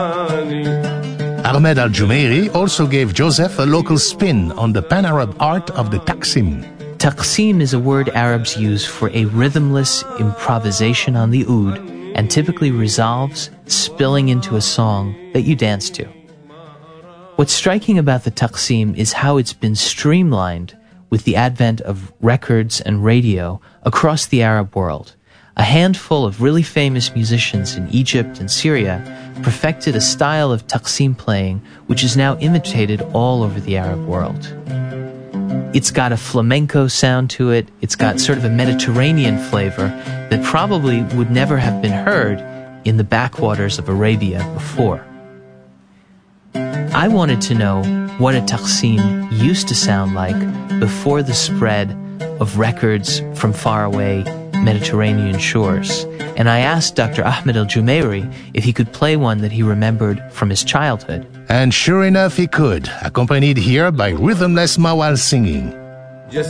Ahmed Al-Jumeiri also gave Joseph a local spin on the pan-Arab art of the taqsim. Taqsim is a word Arabs use for a rhythmless improvisation on the oud and typically resolves spilling into a song that you dance to. What's striking about the taqsim is how it's been streamlined with the advent of records and radio across the Arab world. A handful of really famous musicians in Egypt and Syria perfected a style of taqsim playing which is now imitated all over the Arab world. It's got a flamenco sound to it. It's got sort of a Mediterranean flavor that probably would never have been heard in the backwaters of Arabia before. I wanted to know what a taqsim used to sound like before the spread of records from faraway Mediterranean shores. And I asked Dr. Ahmed Al-Jumeiri if he could play one that he remembered from his childhood. And sure enough, he could, accompanied here by rhythmless mawal singing.